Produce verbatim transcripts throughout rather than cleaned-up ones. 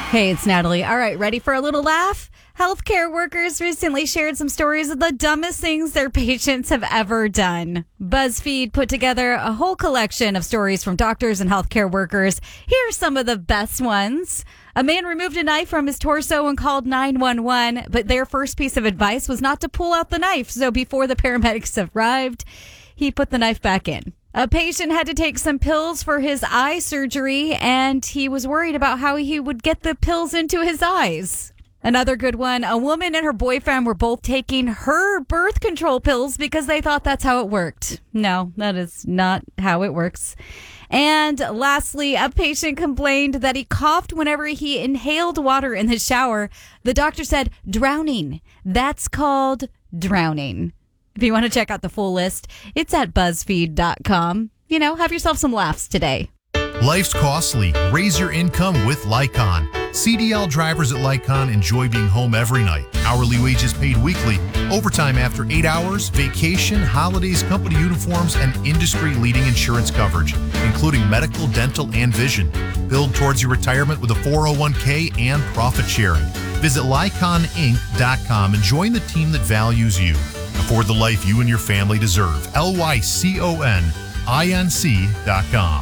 Hey, it's Natalie. All right, ready for a little laugh? Healthcare workers recently shared some stories of the dumbest things their patients have ever done. BuzzFeed put together a whole collection of stories from doctors and healthcare workers. Here are some of the best ones. A man removed a knife from his torso and called nine one one, but their first piece of advice was not to pull out the knife. So before the paramedics arrived, he put the knife back in. A patient had to take some pills for his eye surgery, and he was worried about how he would get the pills into his eyes. Another good one, a woman and her boyfriend were both taking her birth control pills because they thought that's how it worked. No, that is not how it works. And lastly, a patient complained that he coughed whenever he inhaled water in the shower. The doctor said, drowning. That's called drowning. If you want to check out the full list, it's at buzzfeed dot com. You know, have yourself some laughs today. Life's costly. Raise your income with Lycon. C D L drivers at Lycon enjoy being home every night. Hourly wages paid weekly, overtime after eight hours, vacation, holidays, company uniforms, and industry-leading insurance coverage, including medical, dental, and vision. Build towards your retirement with a four oh one k and profit sharing. Visit lycon inc dot com and join the team that values you. Afford the life you and your family deserve. L Y C O N I N C dot com.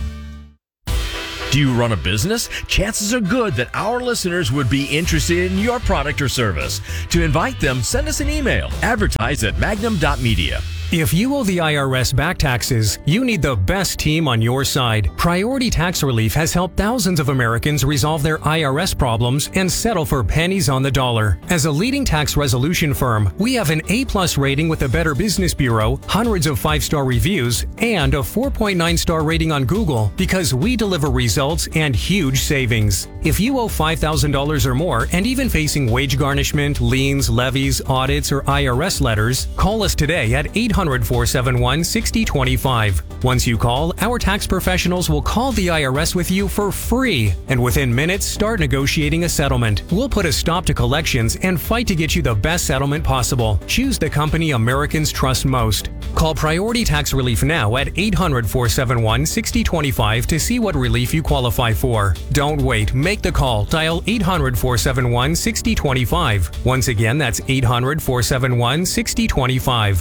Do you run a business? Chances are good that our listeners would be interested in your product or service. To invite them, send us an email. Advertise at magnum dot media. If you owe the I R S back taxes, you need the best team on your side. Priority Tax Relief has helped thousands of Americans resolve their I R S problems and settle for pennies on the dollar. As a leading tax resolution firm, we have an A-plus rating with the Better Business Bureau, hundreds of five-star reviews, and a four point nine star rating on Google because we deliver results and huge savings. If you owe five thousand dollars or more and even facing wage garnishment, liens, levies, audits, or I R S letters, call us today at eight hundred, four seven one, six oh two five. Once you call, our tax professionals will call the I R S with you for free, and within minutes start negotiating a settlement. We'll put a stop to collections and fight to get you the best settlement possible. Choose the company Americans trust most. Call Priority Tax Relief now at eight hundred, four seven one, six oh two five to see what relief you qualify for. Don't wait. Make the call. Dial eight hundred, four seven one, six oh two five. Once again, that's eight hundred, four seven one, six oh two five.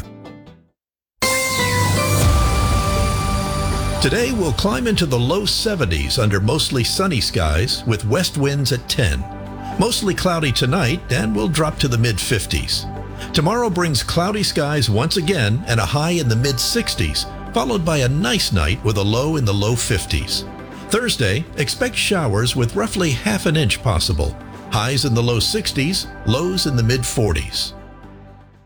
Today, we'll climb into the low seventies under mostly sunny skies with west winds at ten. Mostly cloudy tonight, and we'll drop to the mid fifties. Tomorrow brings cloudy skies once again and a high in the mid sixties, followed by a nice night with a low in the low fifties. Thursday, expect showers with roughly half an inch possible. Highs in the low sixties, lows in the mid forties.